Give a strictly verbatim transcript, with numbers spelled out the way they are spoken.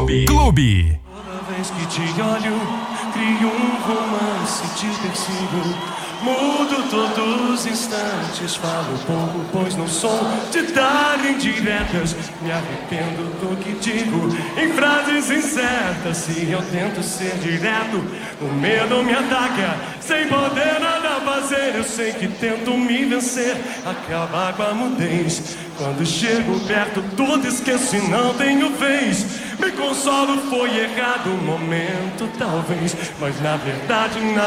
Clube. Clube. Toda vez que te olho, crio um romance, te persigo. Mudo todos os instantes, falo pouco, pois não sou de dar indiretas. Me arrependo do que digo em frases incertas. Se eu tento ser direto, o medo me ataca. Sem poder nada fazer, eu sei que tento me vencer. Acaba com a mudez. Quando chego perto, tudo esqueço e não tenho vez. Me consolo, foi errado o momento, talvez, mas na verdade nada.